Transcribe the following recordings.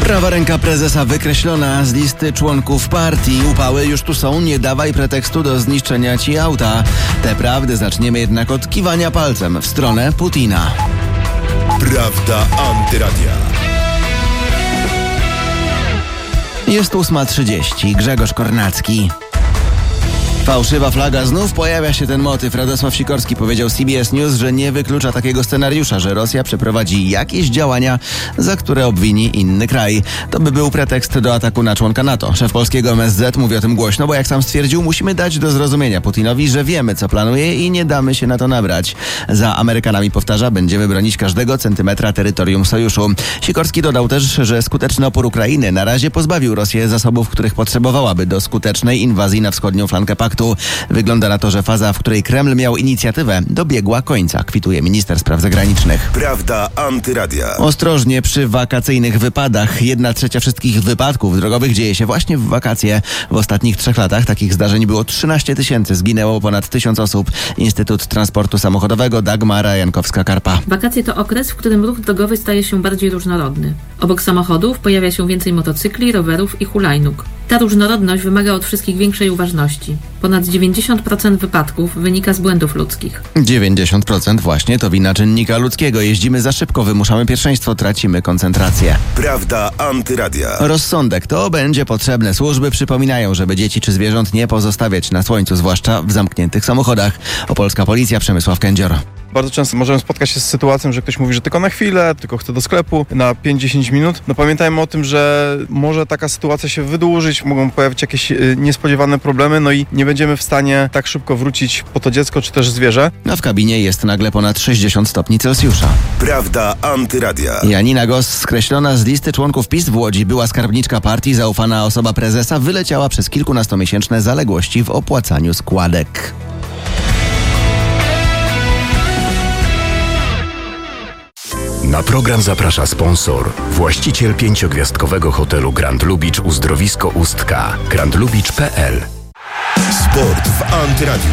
Prawa ręka prezesa wykreślona z listy członków partii. Upały już tu są, nie dawaj pretekstu do zniszczenia ci auta. Te prawdy zaczniemy jednak od kiwania palcem w stronę Putina. Prawda Antyradia. Jest 8:30. Grzegorz Kornacki. Fałszywa flaga. Znów pojawia się ten motyw. Radosław Sikorski powiedział CBS News, że nie wyklucza takiego scenariusza, że Rosja przeprowadzi jakieś działania, za które obwini inny kraj. To by był pretekst do ataku na członka NATO. Szef polskiego MSZ mówi o tym głośno, bo jak sam stwierdził, musimy dać do zrozumienia Putinowi, że wiemy, co planuje i nie damy się na to nabrać. Za Amerykanami, powtarza, będziemy bronić każdego centymetra terytorium sojuszu. Sikorski dodał też, że skuteczny opór Ukrainy na razie pozbawił Rosję zasobów, których potrzebowałaby do skutecznej inwazji na wschodnią flankę paktu. Wygląda na to, że faza, w której Kreml miał inicjatywę, dobiegła końca, kwituje minister spraw zagranicznych. Prawda Antyradia. Ostrożnie przy wakacyjnych wypadach. 1/3 wszystkich wypadków drogowych dzieje się właśnie w wakacje. W ostatnich 3 latach takich zdarzeń było 13 000. Zginęło ponad 1000 osób. Instytut Transportu Samochodowego, Dagmara Jankowska-Karpa. Wakacje to okres, w którym ruch drogowy staje się bardziej różnorodny. Obok samochodów pojawia się więcej motocykli, rowerów i hulajnóg. Ta różnorodność wymaga od wszystkich większej uważności. Ponad 90% wypadków wynika z błędów ludzkich. 90% właśnie to wina czynnika ludzkiego. Jeździmy za szybko, wymuszamy pierwszeństwo, tracimy koncentrację. Prawda Antyradia. Rozsądek to będzie potrzebne. Służby przypominają, żeby dzieci czy zwierząt nie pozostawiać na słońcu, zwłaszcza w zamkniętych samochodach. Opolska Policja, Przemysław Kędzior. Bardzo często możemy spotkać się z sytuacją, że ktoś mówi, że tylko na chwilę, tylko chce do sklepu na 5-10 minut. No pamiętajmy o tym, że może taka sytuacja się wydłużyć, mogą pojawić jakieś niespodziewane problemy, no i nie będziemy w stanie tak szybko wrócić po to dziecko czy też zwierzę. A w kabinie jest nagle ponad 60 stopni Celsjusza. Prawda Antyradia. Janina Gos, skreślona z listy członków PiS w Łodzi, była skarbniczka partii, zaufana osoba prezesa, wyleciała przez kilkunastomiesięczne zaległości w opłacaniu składek. Na program zaprasza sponsor, właściciel 5-gwiazdkowego hotelu Grand Lubicz Uzdrowisko Ustka, grandlubicz.pl. Sport w Antyradiu.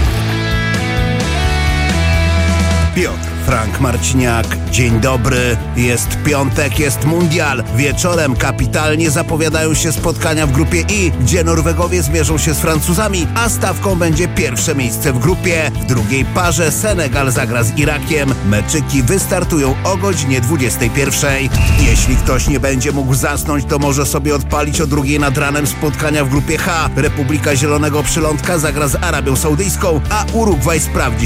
Piotr Frank Marciniak, dzień dobry. Jest piątek, jest mundial. Wieczorem kapitalnie zapowiadają się spotkania w grupie I, gdzie Norwegowie zmierzą się z Francuzami, a stawką będzie pierwsze miejsce w grupie. W drugiej parze Senegal zagra z Irakiem. Meczyki wystartują o godzinie 21. Jeśli ktoś nie będzie mógł zasnąć, to może sobie odpalić o 2 nad ranem spotkania w grupie H. Republika Zielonego Przylądka zagra z Arabią Saudyjską, a Urugwaj sprawdzi